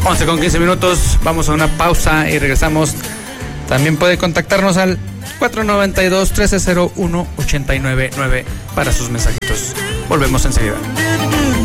11:15. Vamos a una pausa y regresamos. También puede contactarnos al 492-1301-899 para sus mensajitos. Volvemos enseguida.